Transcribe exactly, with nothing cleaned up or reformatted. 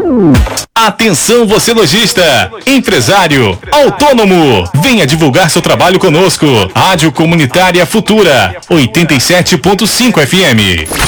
Atenção você lojista, empresário, autônomo, venha divulgar seu trabalho conosco. Rádio Comunitária Futura, oitenta e sete ponto cinco F M.